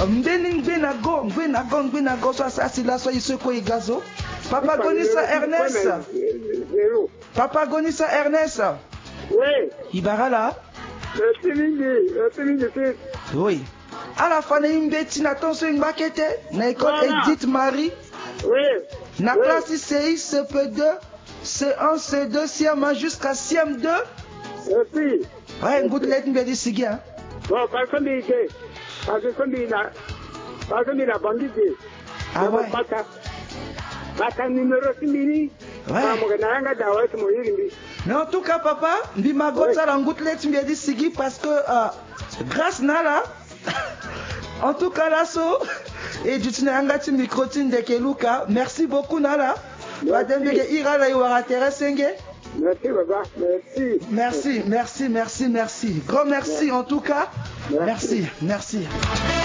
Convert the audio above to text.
Ngbenago, soit ça, c'est là, soit il se quoi, gazo. Papa Gonissa Ernest. Papa Gonissa Ernest. Oui. Ibara là. Oui. À la fin, il y a une attention, une maquette. Na école Edith Marie. Oui. Na classe CI, CP2, C1, C2, CM1 jusqu'à CM2. Oui. Ouais, une goutte lettre, une sige, hein. Bon, parce que ah ouais. Ouais. Mais en tout cas, papa, ma gosse a une goutte lettre, une sige parce que grâce Nala, en tout cas, là, et du Tinangati Microtine de Keluka, merci beaucoup, Nala. Madame Ira, là, il va intéresser. Merci, Baba. Merci. Merci. Grand merci en tout cas. Merci.